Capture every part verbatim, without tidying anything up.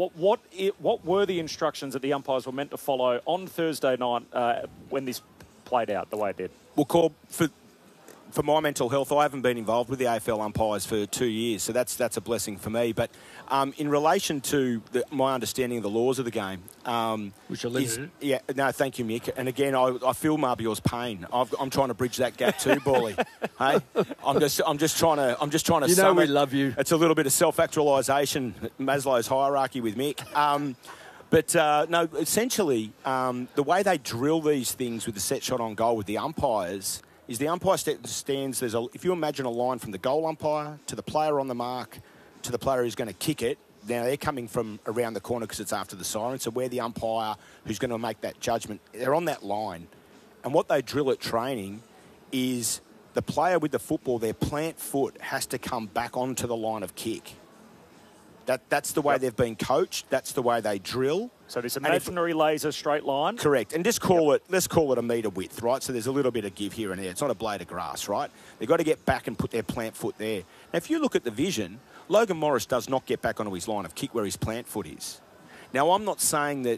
what what, it, what were the instructions that the umpires were meant to follow on Thursday night uh, when this played out the way it did? Well, Corb, for for my mental health, I haven't been involved with the A F L umpires for two years, so that's that's a blessing for me. But um, in relation to the, my understanding of the laws of the game, um, which are limited. Is, yeah, no, thank you, Mick. And again, I, I feel Marbior's pain. I've, I'm trying to bridge that gap too, Bally. Hey, I'm just I'm just trying to I'm just trying to. You know sum we it. love you. It's a little bit of self-actualisation, Maslow's hierarchy with Mick. Um, But, uh, no, essentially, um, the way they drill these things with the set shot on goal with the umpires is the umpire st- stands, there's a, if you imagine a line from the goal umpire to the player on the mark to the player who's going to kick it, now they're coming from around the corner because it's after the siren, so we're the umpire who's going to make that judgment. They're on that line. And what they drill at training is the player with the football, their plant foot has to come back onto the line of kick. That That's the way yep. they've been coached. That's the way they drill. So this imaginary if, laser straight line? Correct. And just call yep. it, let's call it a metre width, right? So there's a little bit of give here and there. It's not a blade of grass, right? They've got to get back and put their plant foot there. Now, if you look at the vision, Logan Morris does not get back onto his line of kick where his plant foot is. Now, I'm not saying that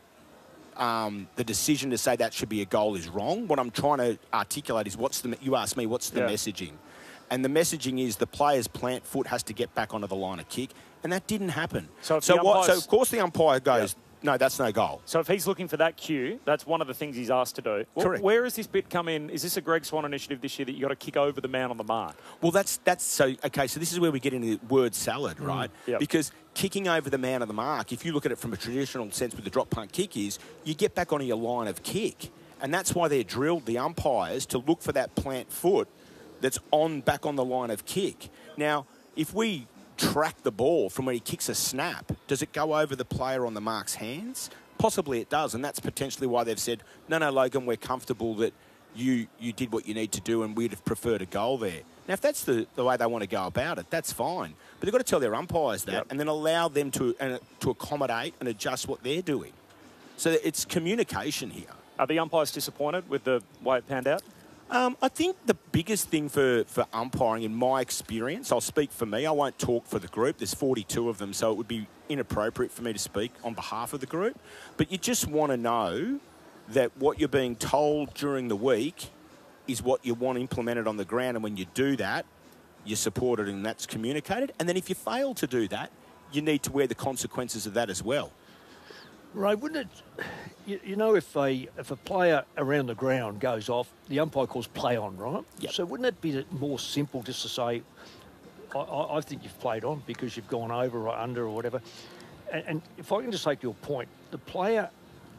um, the decision to say that should be a goal is wrong. What I'm trying to articulate is what's the, you asked me, what's the yeah. messaging? And the messaging is the player's plant foot has to get back onto the line of kick. And that didn't happen. So, so, what, so of course, the umpire goes, yeah. no, that's no goal. So if he's looking for that cue, that's one of the things he's asked to do. Well, correct. Where has this bit come in? Is this a Greg Swan initiative this year that you've got to kick over the man on the mark? Well, that's, that's so, okay, so this is where we get into the word salad, right? Mm, yep. Because kicking over the man on the mark, if you look at it from a traditional sense with the drop punt kick is, you get back onto your line of kick. And that's why they're drilled, the umpires, to look for that plant foot that's on back on the line of kick. Now, if we track the ball from where he kicks a snap, does it go over the player on the mark's hands? Possibly it does, and that's potentially why they've said, no, no, Logan, we're comfortable that you you did what you need to do and we'd have preferred a goal there. Now, if that's the, the way they want to go about it, that's fine. But they've got to tell their umpires that yep. and then allow them to, uh, to accommodate and adjust what they're doing. So it's communication here. Are the umpires disappointed with the way it panned out? Um, I think the biggest thing for, for umpiring, in my experience, I'll speak for me, I won't talk for the group, there's forty-two of them, so it would be inappropriate for me to speak on behalf of the group, but you just want to know that what you're being told during the week is what you want implemented on the ground, and when you do that, you support it and that's communicated, and then if you fail to do that, you need to wear the consequences of that as well. Ray, wouldn't it, you, you know, if a if a player around the ground goes off, the umpire calls play on, right? Yep. So wouldn't it be more simple just to say, I, I, I think you've played on because you've gone over or under or whatever. And, and if I can just take your point, the player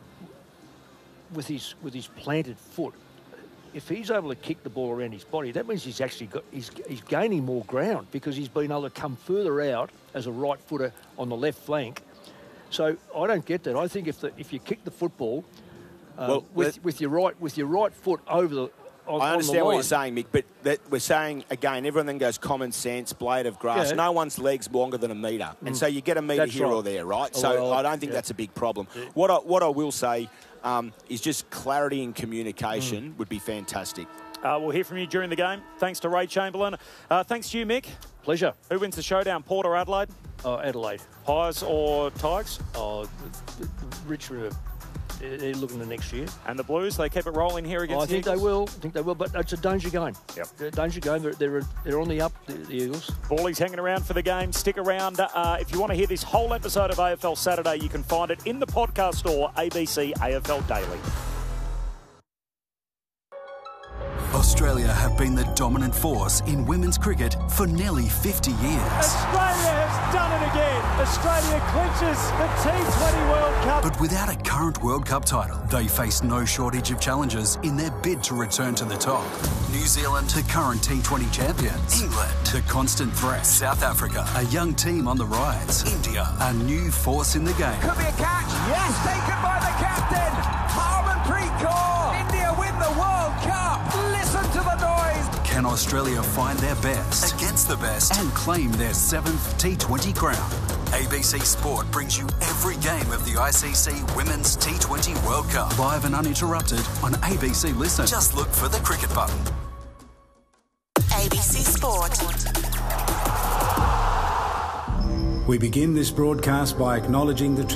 with his with his planted foot, if he's able to kick the ball around his body, that means he's actually got he's he's gaining more ground because he's been able to come further out as a right footer on the left flank. So I don't get that. I think if the, if you kick the football uh, well, with with your right with your right foot over the on, I understand on the line, what you're saying, Mick, but that we're saying again, everyone then goes common sense, blade of grass. Yeah. No one's leg's longer than a metre, mm. and so you get a metre That's here right. or there, right? Oh, so well, I don't think yeah. that's a big problem. Yeah. What I, what I will say um, is just clarity in communication mm. would be fantastic. Uh, we'll hear from you during the game. Thanks to Ray Chamberlain. Uh, thanks to you, Mick. Pleasure. Who wins the showdown, Port or Adelaide? Uh, Adelaide. Pies or Tigers? Oh, Richmond, they're looking to next year. And the Blues, they keep it rolling here against oh, I the think Eagles? they will. I think they will, but it's a danger game. Yep. It's a danger game. They're, they're, they're on the up, the, the Eagles. Ballie's hanging around for the game. Stick around. Uh, if you want to hear this whole episode of A F L Saturday, you can find it in the podcast store, A B C A F L Daily. Australia have been the dominant force in women's cricket for nearly fifty years. Australia has done it again. Australia clinches the T twenty World Cup. But without a current World Cup title, they face no shortage of challenges in their bid to return to the top. New Zealand, the current T twenty champions. England, the constant threat. South Africa, a young team on the rise. India, a new force in the game. Could be a catch. Yes, taken by the captain. Harmanpreet Kaur. India win the World Cup. Listen to the noise. Can Australia find their best against the best and claim their seventh T twenty crown? A B C Sport brings you every game of the I C C Women's T twenty World Cup. Live and uninterrupted on A B C Listen. Just look for the cricket button. A B C Sport. We begin this broadcast by acknowledging the